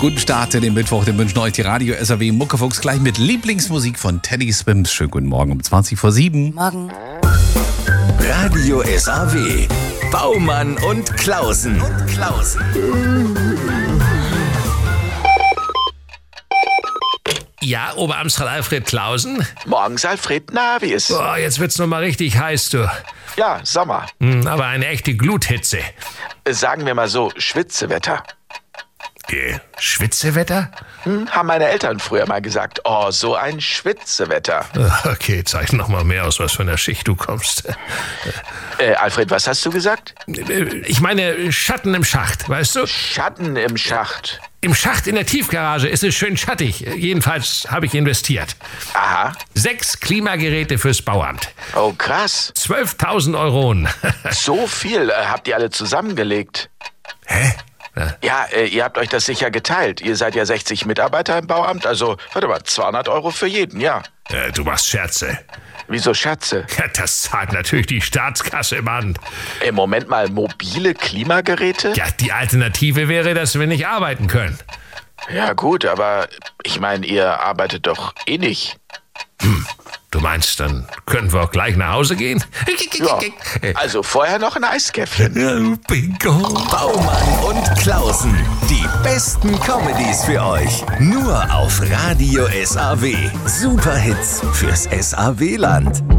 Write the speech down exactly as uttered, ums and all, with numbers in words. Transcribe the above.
Guten Start in den Mittwoch, den wünschen euch die Radio S R W Muckefuchs gleich mit Lieblingsmusik von Teddy Swims. Schönen guten Morgen um zwanzig vor sieben. Morgen. Radio S R W. Baumann und Klausen. Und Klausen. Ja, Oberamtsrat Alfred Klausen. Morgens, Alfred. Na, wie ist? Boah, jetzt wird's noch mal richtig heiß, du. Ja, Sommer. Hm, aber eine echte Gluthitze. Sagen wir mal so, Schwitzewetter. Äh, Schwitzewetter? Hm, haben meine Eltern früher mal gesagt. Oh, so ein Schwitzewetter. Okay, zeig noch mal mehr aus, was für einer Schicht du kommst. Äh, Alfred, was hast du gesagt? Ich meine, Schatten im Schacht, weißt du? Schatten im Schacht. Im Schacht in der Tiefgarage ist es schön schattig. Jedenfalls habe ich investiert. Aha. Sechs Klimageräte fürs Bauamt. Oh, krass. zwölftausend Euronen. So viel äh, habt ihr alle zusammengelegt. Hä? Ja, äh, ihr habt euch das sicher geteilt. Ihr seid ja sechzig Mitarbeiter im Bauamt, also, warte mal, zweihundert Euro für jeden, ja. Äh, du machst Scherze. Wieso Scherze? Ja, das zahlt natürlich die Staatskasse, Mann. Im Moment mal mobile Klimageräte? Ja, die Alternative wäre, dass wir nicht arbeiten können. Ja gut, aber ich meine, ihr arbeitet doch eh nicht. Hm. Du meinst, dann können wir auch gleich nach Hause gehen? Ja, also vorher noch ein Eiskäffchen. Bingo. Baumann und Klausen. Die besten Comedies für euch. Nur auf Radio S R W. Superhits fürs S R W-Land.